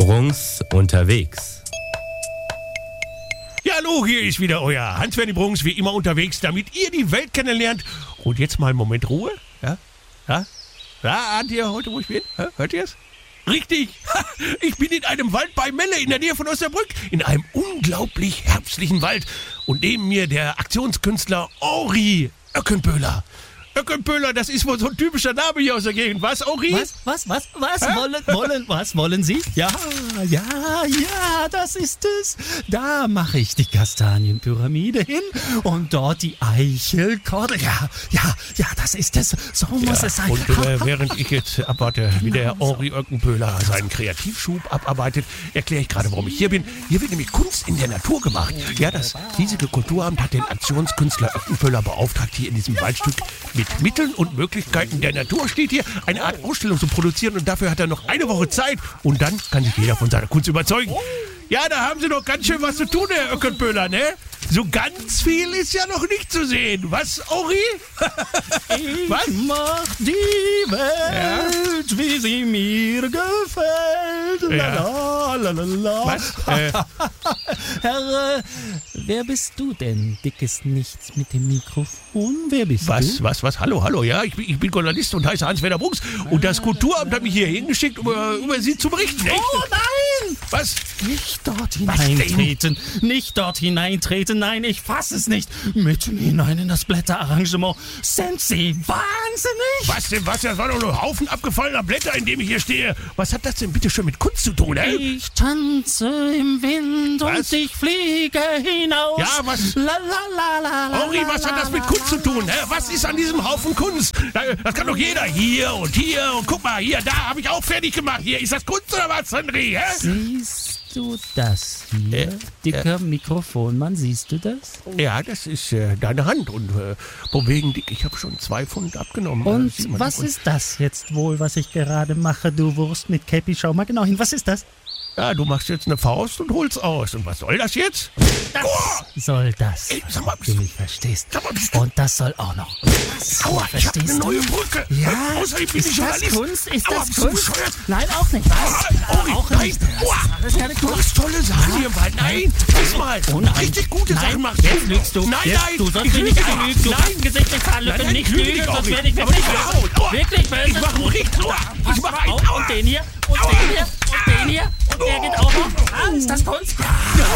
Brunks unterwegs. Ja, hallo, hier ist wieder euer Hans-Werner Brunks, wie immer unterwegs, damit ihr die Welt kennenlernt. Und jetzt mal einen Moment Ruhe. Ja? Ahnt ihr heute, wo ich bin? Hört ihr es? Richtig, ich bin in einem Wald bei Melle in der Nähe von Osnabrück, in einem unglaublich herbstlichen Wald. Und neben mir der Aktionskünstler Henri Öckenböhler. Öckenböhler, das ist wohl so ein typischer Name hier aus der Gegend. Was, Henri? Was wollen Sie? Ja, das ist es. Da mache ich die Kastanienpyramide hin und dort die Eichelkordel. Ja, das ist es. So muss es sein. Und während ich jetzt abwarte, wie der Henri Öckenböhler seinen Kreativschub abarbeitet, erkläre ich gerade, warum ich hier bin. Hier wird nämlich Kunst in der Natur gemacht. Ja, das hiesige Kulturamt hat den Aktionskünstler Öckenböhler beauftragt, hier in diesem Waldstück mit Mitteln und Möglichkeiten der Natur, steht hier, eine Art Ausstellung zu produzieren, und dafür hat er noch eine Woche Zeit und dann kann sich jeder von seiner Kunst überzeugen. Ja, da haben Sie doch ganz schön was zu tun, Herr Öckenböhler, ne? So ganz viel ist ja noch nicht zu sehen. Was, Henri? Was? Ich mach die Welt, wie sie mir gefällt. Ja. La. Was? Herr, wer bist du denn? Dickes Nichts mit dem Mikrofon. Wer bist du? Was? Hallo, ja, ich bin Journalist und heiße Hans-Werner Brunks. Und das Kulturamt hat mich hier hingeschickt, um über Sie zu berichten. Echt? Oh nein! Was? Nicht dort hineintreten. Nicht dort hineintreten. Nein, ich fasse es nicht. Mitten hinein in das Blätterarrangement. Sind Sie wahnsinnig? Was denn? Das war doch nur ein Haufen abgefallener Blätter, in dem ich hier stehe. Was hat das denn bitte schon mit Kunst zu tun, ey? Ich tanze im Wind und ich fliege hinaus. Ja, was? La. Henri, was hat das mit Kunst zu tun? Was ist an diesem Haufen Kunst? Das kann doch jeder. Hier und guck mal, hier, da habe ich auch fertig gemacht. Hier, ist das Kunst oder was, Henri? Siehst du das hier? Dicker Mikrofonmann, siehst du das? Ja, das ist deine Hand. Und von wegen dick, ich habe schon 2 Pfund abgenommen. Und was ist das jetzt wohl, was ich gerade mache, du Wurst mit Käppi? Schau mal genau hin, was ist das? Ja, du machst jetzt eine Faust und holst aus. Und was soll das jetzt? Soll das? Ey, sag mal, du mich verstehst. Sag mal, und das soll auch noch. Aua, ich hab eine neue Brücke. Ja, außerdem bin ich Journalist. Kunst? Ist Aua, das bist du Kunst? bescheuert? Nein, auch nicht. Was? Auch nicht. Das ist keine Du Kunst. machst tolle Sachen hier im Wald. Nein, lass mal. Oh nein. Richtig gute Sachen machst du. Jetzt lügst du. Nein, Du sollst ich mich nicht lüge anlügen. Du nicht. Gesicht nicht verlügen. Nein, Nicht ich lüge lügen, auch sonst nicht. werde ich Aber wirklich nicht laut. Aua. Wirklich böse. Ich mach einen richtig. Aua. Pass mal auf. Und den hier. Und den hier. Und den hier. Und der geht auch noch. Ah, ist das Kunst? Ja.